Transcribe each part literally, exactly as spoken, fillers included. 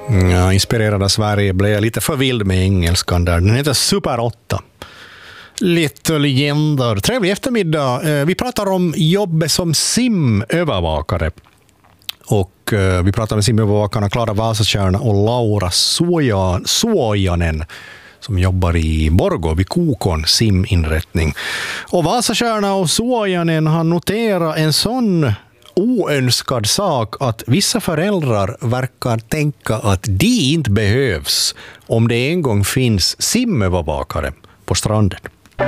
Ja, inspirerad av Sverige blev jag lite för vild med engelskan där. Den heter Super åtta. Lite legender. Trevlig eftermiddag. Vi pratar om jobbet som simövervakare. Och vi pratar med simövervakarna Klara Vasatjärna och Laura Suojanen som jobbar i Borgå vid Kokon siminrättning. Och Vasatjärna och Suojanen har noterat en sån oönskad sak att vissa föräldrar verkar tänka att de inte behövs om det en gång finns simövervakare på stranden.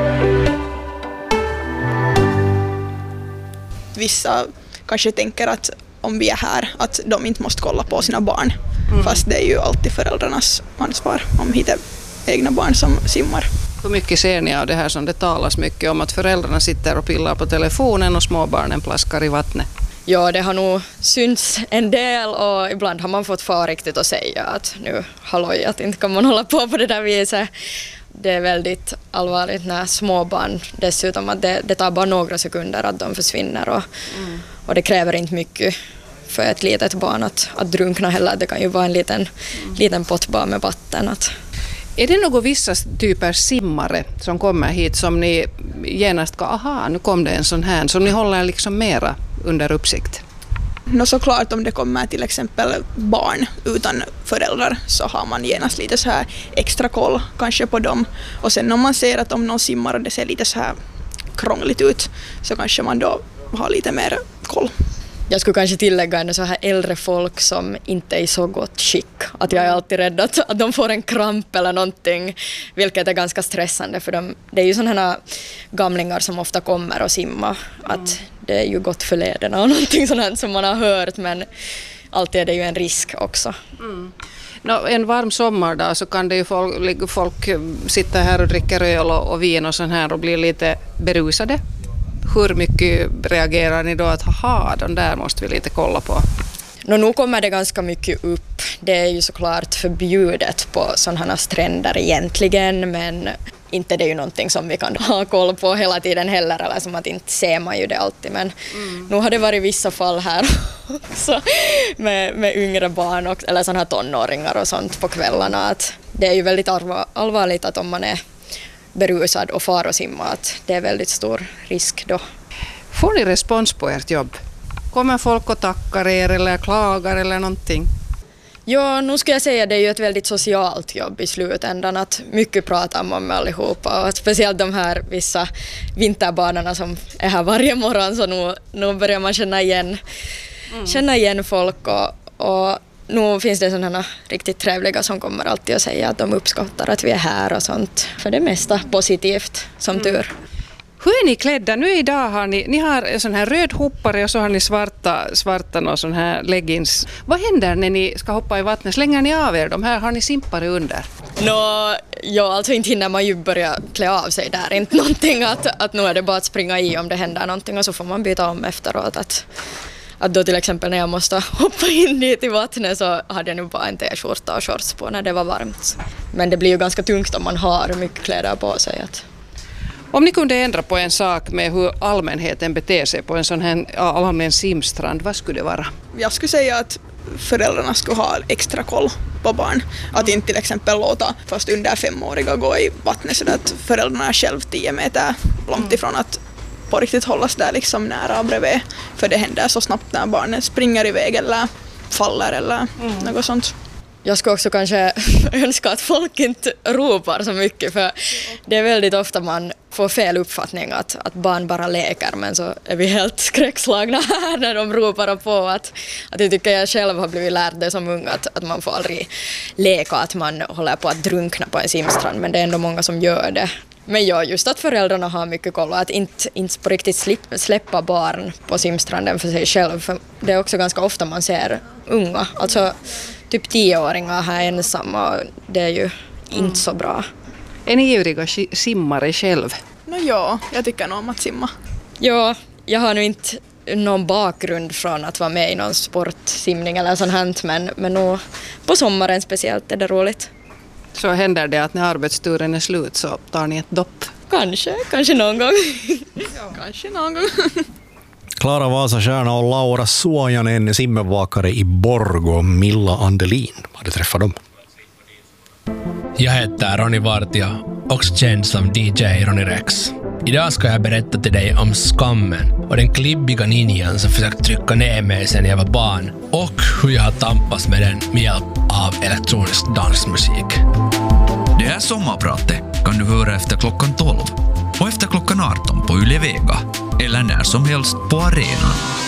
Vissa kanske tänker att om vi är här att de inte måste kolla på sina barn. Mm. Fast det är ju alltid föräldrarnas ansvar om hittar egna barn som simmar. Hur mycket ser ni av det här som det talas mycket om att föräldrarna sitter och pillar på telefonen och småbarnen plaskar i vattnet? Ja, det har nog synts en del och ibland har man fått för riktigt att säga att nu halloj, att inte kan man hålla på på det där viset. Det är väldigt allvarligt när småbarn, dessutom att det, det tar bara några sekunder att de försvinner och, mm. och det kräver inte mycket för ett litet barn att, att drunkna heller. Det kan ju vara en liten, mm. liten pott bara med vatten. Att. Är det några vissa typer simmare som kommer hit som ni genast ska, aha, nu kom det en sån här, som ni håller liksom mera under uppsikt? No, såklart om det kommer till exempel barn utan föräldrar så har man genast lite så här extra koll kanske på dem. Och sen om man ser att om någon simmar och det ser lite så här krångligt ut så kanske man då har lite mer koll. Jag skulle kanske tillägga en så här äldre folk som inte är i så gott skick. Att jag är alltid rädd att, att de får en kramp eller någonting, vilket är ganska stressande för dem. Det är ju sådana gamlingar som ofta kommer och simma. Att det är ju gott för lederna och någonting sådant som man har hört, men alltid är det ju en risk också. Mm. No, en varm sommardag så kan det ju folk, folk sitta här och dricka öl och, och vin och sånt här och bli lite berusade. Hur mycket reagerar ni då att haha, den där måste vi lite kolla på? No, nu kommer det ganska mycket upp. Det är ju såklart förbjudet på sådana här stränder egentligen, men inte det är ju någonting som vi kan ha koll på hela tiden heller, eller som att inte ser man ju det alltid. Men mm. nu har det varit vissa fall här också med, med yngre barn och, eller sådana här tonåringar och sånt på kvällarna. Att det är ju väldigt allvar, allvarligt att om man är berusad och far och simma, att det är väldigt stor risk då. Får ni respons på ert jobb? Kommer folk och tackar er eller klagar eller någonting? Ja, nu ska jag säga att det är ju ett väldigt socialt jobb i slutändan, att mycket pratar man med allihopa och speciellt de här vissa vinterbanorna som är här varje morgon, så nu, nu börjar man känna igen, mm. känna igen folk och, och nu finns det sådana riktigt trevliga som kommer alltid att säga att de uppskattar att vi är här och sånt. För det mesta positivt, som mm. tur. Hur är ni klädda? Nu idag har ni, ni har en sån här röd hoppare och så har ni svarta, svarta och sån här leggings. Vad händer när ni ska hoppa i vattnet? Slänger ni av er de här? Har ni simpare under? Nå, ja, alltså inte hinner man ju börja klä av sig där. Inte någonting att, att nu är det bara att springa i om det händer någonting och så får man byta om efteråt. Att, Att då till exempel när jag måste hoppa in dit i vattnet så hade jag nu bara en t-skjorta och shorts på när det var varmt. Men det blir ju ganska tungt om man har mycket kläder på sig. Att... Om ni kunde ändra på en sak med hur allmänheten beter sig på en sån här allmän simstrand, vad skulle det vara? Jag skulle säga att föräldrarna skulle ha extra koll på barn. Att inte till exempel låta fast under femåriga gå i vattnet så att föräldrarna är själv tio meter långt ifrån att på riktigt hållas där liksom nära och bredvid. För det händer så snabbt när barnen springer iväg eller faller eller mm. något sånt. Jag skulle också kanske önska att folk inte ropar så mycket, för det är väldigt ofta man får fel uppfattning att, att barn bara leker, men så är vi helt skräckslagna här när de ropar på. Att, att jag tycker jag själv har blivit lärd det som ung att, att man får aldrig leka, att man håller på att drunkna på en simstrand, men det är ändå många som gör det. Men ja, just att föräldrarna har mycket koll och att inte, inte på riktigt slipp, släppa barn på simstranden för sig själv. För det är också ganska ofta man ser unga, alltså typ tioåringar här ensamma, och det är ju mm. inte så bra. Är ni ivriga simmare själv? No, ja, jag tycker nog om att simma. Ja, jag har nu inte någon bakgrund från att vara med i någon sportsimning eller sånt här, men, men nog på sommaren speciellt är det roligt. Så händer det att när arbetsturen är slut så tar ni ett dopp? Kanske, kanske någon gång. Ja, kanske någon gång. Klara Vasastjärna och Laura Suojanen, simbevakare i Borgå. Milla Andelin hade träffat dem. Jag heter Ronny Vartija, också känd som D J Ronny Rex. Idag ska jag berätta till dig om skammen och den klibbiga ninjan som försökt trycka ner mig sedan jag var barn och hur jag har tampats med den med hjälp av elektronisk dansmusik. Det här sommarpratet kan du höra efter klockan tolv och efter klockan arton på Yle Vega eller när som helst på arenan.